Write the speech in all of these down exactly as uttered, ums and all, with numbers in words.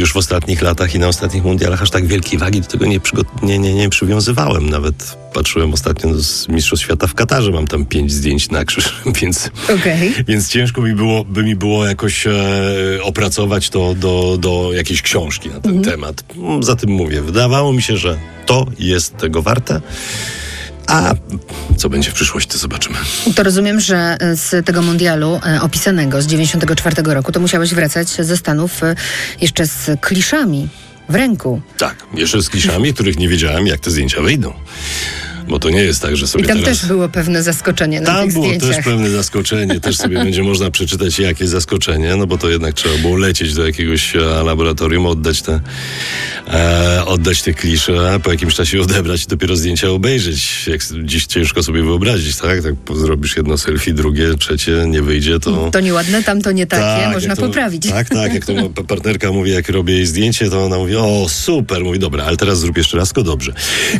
już w ostatnich latach i na ostatnich mundialach aż tak wielkiej wagi do tego nie, przygo- nie, nie, nie przywiązywałem. Nawet patrzyłem ostatnio z Mistrzostw Świata w Katarze, mam tam pięć zdjęć na krzyż, więc, okay. więc ciężko mi było, by mi było jakoś e, opracować to do, do jakiejś książki na ten mhm. temat. Za tym mówię. Wydawało mi się, że to jest tego warte. A co będzie w przyszłości, to zobaczymy. To rozumiem, że z tego mundialu e, opisanego z dziewięćdziesiątego czwartego roku to musiałeś wracać ze Stanów e, jeszcze z kliszami w ręku. Tak, jeszcze z kliszami, których nie wiedziałem, jak te zdjęcia wyjdą. Bo to nie jest tak, że sobie I tam teraz... też było pewne zaskoczenie na tam tych zdjęciach. Tam było też pewne zaskoczenie. Też sobie będzie można przeczytać, jakie zaskoczenie, no bo to jednak trzeba było lecieć do jakiegoś e, laboratorium, oddać te, e, oddać te klisze, a po jakimś czasie odebrać i dopiero zdjęcia obejrzeć. Jak dziś ciężko sobie wyobrazić, tak? Tak zrobisz jedno selfie, drugie, trzecie, nie wyjdzie, to... To nieładne, tamto nie takie, tak, można to, poprawić. Tak, tak. Jak to partnerka mówi, jak robię jej zdjęcie, to ona mówi, o super, mówi, dobra, ale teraz zrób jeszcze raz, to dobrze.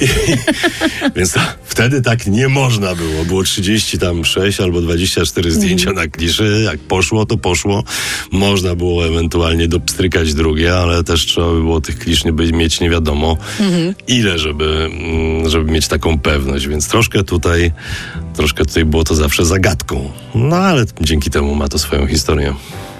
Więc to, wtedy tak nie można było. Było trzydzieści sześć albo dwadzieścia cztery zdjęcia mm. na kliszy. Jak poszło, to poszło. Można było ewentualnie dopstrykać drugie, ale też trzeba by było tych klisz nie by mieć nie wiadomo mm-hmm. ile, żeby, żeby mieć taką pewność. Więc troszkę tutaj, troszkę tutaj było to zawsze zagadką. No ale dzięki temu ma to swoją historię.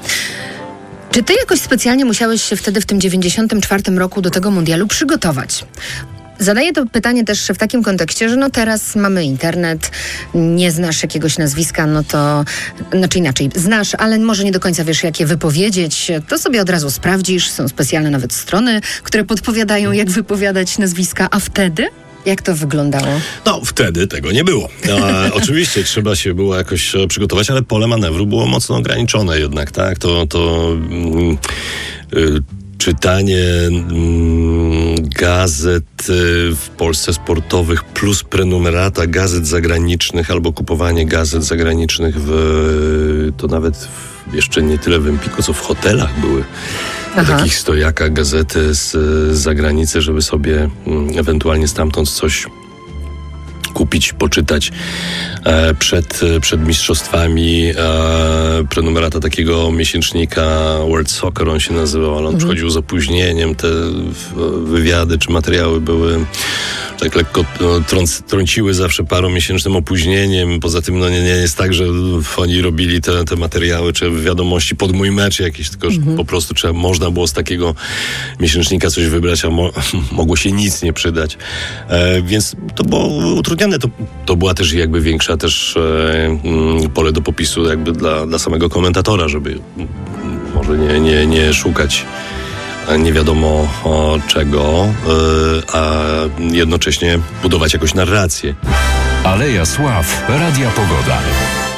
Czy ty jakoś specjalnie musiałeś się wtedy w tym dziewięćdziesiątym czwartym roku do tego mundialu przygotować? Zadaję to pytanie też w takim kontekście, że no teraz mamy internet, nie znasz jakiegoś nazwiska, no to, znaczy inaczej, znasz, ale może nie do końca wiesz, jak je wypowiedzieć, to sobie od razu sprawdzisz, są specjalne nawet strony, które podpowiadają, jak wypowiadać nazwiska, a wtedy? Jak to wyglądało? No, wtedy tego nie było. E, oczywiście trzeba się było jakoś przygotować, ale pole manewru było mocno ograniczone jednak, tak? To, to mm, y, czytanie mm, gazet y, w Polsce sportowych plus prenumerata gazet zagranicznych albo kupowanie gazet zagranicznych w, to nawet w, jeszcze nie tyle w Empiku, co w hotelach były. Na takich stojakach gazety z, z zagranicy, żeby sobie mm, ewentualnie stamtąd coś kupić, poczytać e, przed, przed mistrzostwami. E, prenumerata takiego miesięcznika World Soccer, on się nazywał, ale on mhm. przychodził z opóźnieniem. Te wywiady czy materiały były tak lekko no, trąc, trąciły zawsze paromiesięcznym opóźnieniem. Poza tym no, nie, nie jest tak, że oni robili te, te materiały czy wiadomości pod mój mecz jakieś, tylko że mhm. po prostu trzeba, można było z takiego miesięcznika coś wybrać, a mo, mogło się nic nie przydać. E, więc to było utrudnione. To, to była też jakby większa też e, pole do popisu jakby dla, dla samego komentatora, żeby może nie, nie, nie szukać nie wiadomo o czego, yy, a jednocześnie budować jakąś narrację. Aleja Sław, Radia Pogoda.